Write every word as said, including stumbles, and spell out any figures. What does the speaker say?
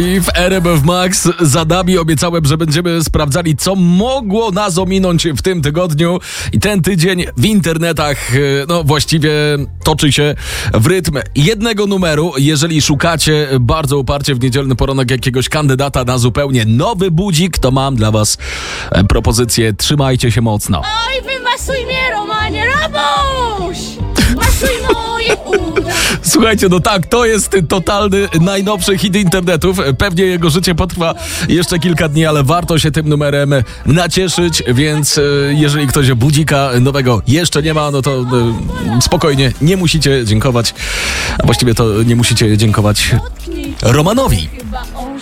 I w R M F Max za nami obiecałem, że będziemy sprawdzali, co mogło nas ominąć w tym tygodniu. I ten tydzień w internetach, no właściwie toczy się w rytm jednego numeru. Jeżeli szukacie bardzo uparcie w niedzielny poranek jakiegoś kandydata na zupełnie nowy budzik, to mam dla was propozycję. Trzymajcie się mocno. Oj, wymasuj mnie, Romanie, Rabuś! Masuj moje uda. Słuchajcie, no tak, to jest totalny, najnowszy hit internetów. Pewnie jego życie potrwa jeszcze kilka dni, ale warto się tym numerem nacieszyć, więc e, jeżeli ktoś budzika nowego jeszcze nie ma, no to e, spokojnie, nie musicie dziękować, a właściwie to nie musicie dziękować Romanowi. Chyba on